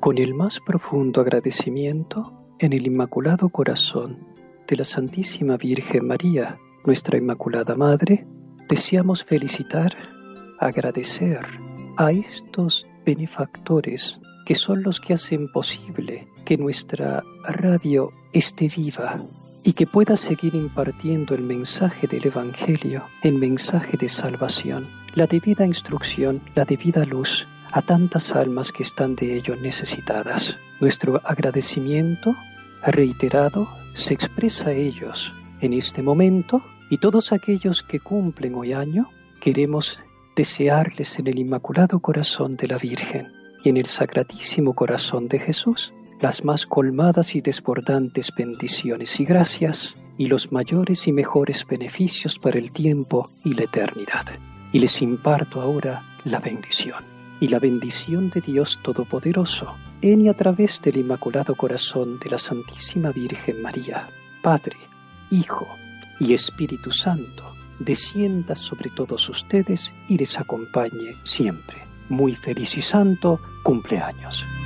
con el más profundo agradecimiento en el Inmaculado Corazón de la Santísima Virgen María, nuestra Inmaculada Madre, deseamos felicitar, agradecer a estos benefactores que son los que hacen posible que nuestra radio esté viva y que pueda seguir impartiendo el mensaje del Evangelio, el mensaje de salvación, la debida instrucción, la debida luz a tantas almas que están de ello necesitadas. Nuestro agradecimiento reiterado se expresa a ellos en este momento, y todos aquellos que cumplen hoy año queremos desearles en el Inmaculado Corazón de la Virgen y en el Sacratísimo Corazón de Jesús las más colmadas y desbordantes bendiciones y gracias y los mayores y mejores beneficios para el tiempo y la eternidad. Y les imparto ahora la bendición. Y la bendición de Dios Todopoderoso, en y a través del Inmaculado Corazón de la Santísima Virgen María, Padre, Hijo y Espíritu Santo, descienda sobre todos ustedes y les acompañe siempre. Muy feliz y santo cumpleaños.